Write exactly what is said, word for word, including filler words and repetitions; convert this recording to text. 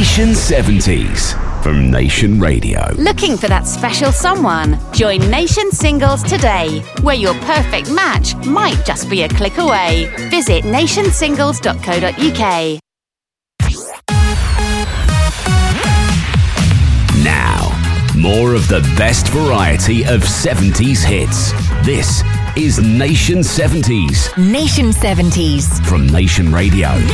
Nation seventies from Nation Radio. Looking for that special someone? Join Nation Singles today, where your perfect match might just be a click away. Visit nation singles dot co dot uk. Now, more of the best variety of seventies hits. This is Nation seventies. Nation seventies. From Nation Radio.